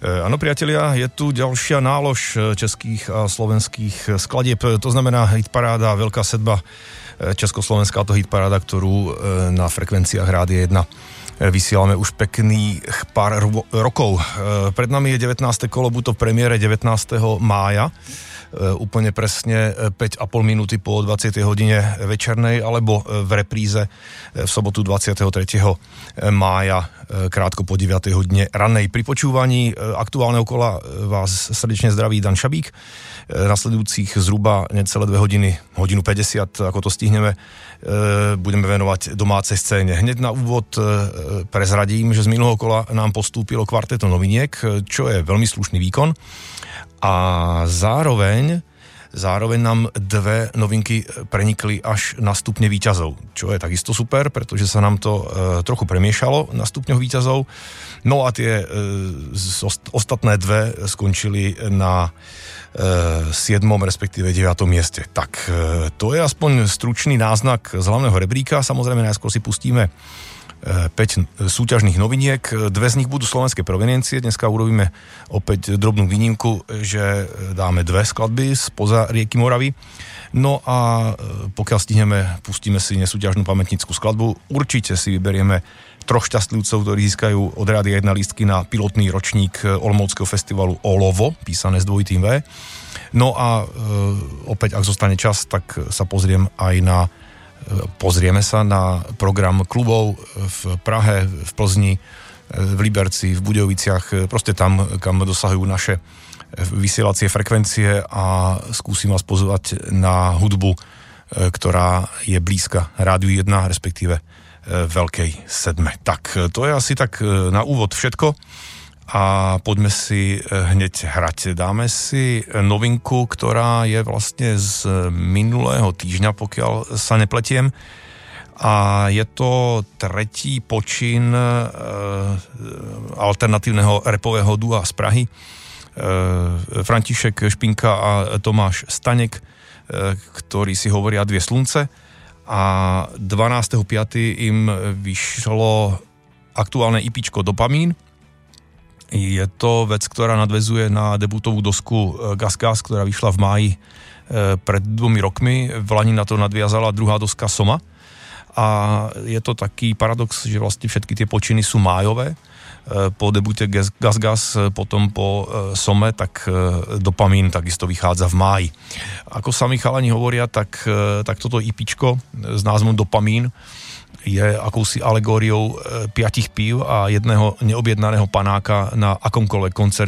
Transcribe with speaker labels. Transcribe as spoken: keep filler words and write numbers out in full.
Speaker 1: Áno, priatelia, je tu ďalšia nálož českých a slovenských skladieb, to znamená hitparáda, veľká sedba Československá, to hitparáda, ktorú na frekvenciách Rádia jedna vysielame už pekných pár rokov. Pred nami je devätnáste kolo, buď to v premiére devätnásteho mája, úplne presne päť a pol minúty po dvadsiatej hodine večernej, alebo v repríze v sobotu dvadsiateho tretieho mája krátko po deviatej hodine rannej. Pri počúvaní aktuálneho kola vás srdečne zdraví Dan Šabík. Nasledujúcich zhruba necelé dve hodiny, hodinu päťdesiat, ako to stihneme, budeme venovať domácej scéne. Hneď na úvod prezradím, že z minulého kola nám postúpilo kvarteto noviniek, čo je veľmi slušný výkon. A zároveň, zároveň nám dve novinky prenikli až na stupne víťazov, čo je takisto super, pretože sa nám to e, trochu premiešalo na stupňoch víťazov. No a tie e, ost, ostatné dve skončili na e, siedmom respektíve deviatom mieste. Tak e, to je aspoň stručný náznak z hlavného rebríka. Samozrejme najskôr si pustíme päť súťažných noviniek, dve z nich budú slovenské proveniencie, dneska urobíme opäť drobnú výnimku, že dáme dve skladby spoza rieky Moravy, no a pokiaľ stihneme, pustíme si nesúťažnú pamätnickú skladbu, určite si vyberieme troch šťastlivcov, ktorí získajú od Rádia jedna lístky na pilotný ročník Olomouckého festivalu Olovo, písané s dvojitým V. No a e, opäť, ak zostane čas, tak sa pozriem aj na Pozrieme sa na program klubov v Prahe, v Plzni, v Liberci, v Budejoviciach, proste tam, kam dosahujú naše vysielacie frekvencie a skúsim vás pozvať na hudbu, ktorá je blízka Rádiu jedna, respektíve Veľkej sedme. Tak to je asi tak na úvod všetko. A poďme si hneď hrať. Dáme si novinku, ktorá je vlastne z minulého týždňa, pokiaľ sa nepletiem. A je to tretí počin e, alternatívneho rapového dua z Prahy. E, František Špinka a Tomáš Stanek, e, ktorí si hovoria Dvě slunce. A dvanásteho piateho im vyšlo aktuálne IPčko Dopamín. Je to vec, ktorá nadväzuje na debutovú dosku Gas Gas, ktorá vyšla v máji pred dvomi rokmi. V lani na to nadviazala druhá doska Soma. A je to taký paradox, že vlastne všetky tie počiny sú májové. Po debute Gas Gas, potom po Some, tak Dopamín takisto vychádza v máji. Ako sami chalani hovoria, tak, tak toto IPčko s názvom Dopamín je akousi alegóriou piatich pív a jedného neobjednaného panáka na akomkoľvek koncerte